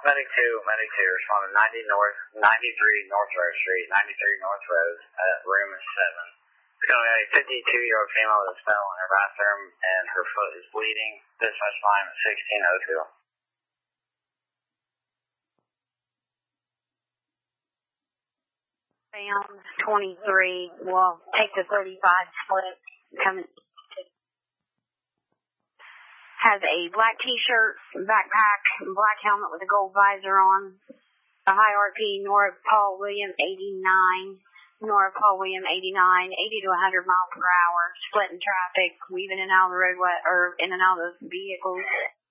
Medic 2, responded 93 North Rose Street, 93 North Rose, room 7. We're going to a 52-year-old female that fell in her bathroom and her foot is bleeding. Dispatch line at 1602. Found 23, well, take the 35 split, coming. Has a black t-shirt, backpack, black helmet with a gold visor on. A high RP, Nora Paul William 89, Nora Paul William 89, 80 to 100 miles per hour, splitting traffic, weaving in and out of the roadway, or in and out of the vehicles.